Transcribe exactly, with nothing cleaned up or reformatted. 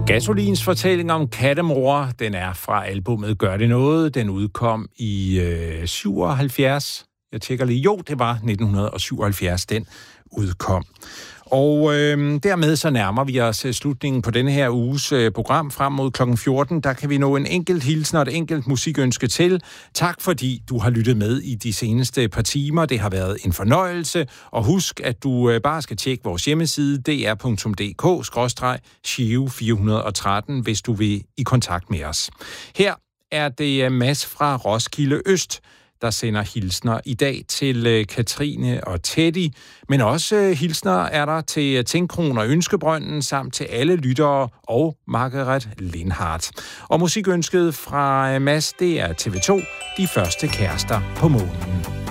Gasolins fortælling om kattemor, den er fra albumet Gør det noget. Den udkom i øh, syvoghalvfjerds. Jeg tjekker lige. Jo, det var nitten syvoghalvfjerds, den udkom. Og øh, dermed så nærmer vi os slutningen på denne her uges øh, program frem mod klokken fjorten. Der kan vi nå en enkelt hilsen og et enkelt musikønske til. Tak fordi du har lyttet med i de seneste par timer. Det har været en fornøjelse. Og husk, at du øh, bare skal tjekke vores hjemmeside d r punktum d k skråstreg Giro fire et tre, hvis du vil i kontakt med os. Her er det Mads fra Roskilde Øst, der sender hilsner i dag til øh, Katrine og Teddy, men også øh, hilsner er der til Tænkron og Ønskebrønden, samt til alle lyttere og Margaret Lindhardt. Og musikønsket fra øh, Mads, det er T V to, De første kærester på månen.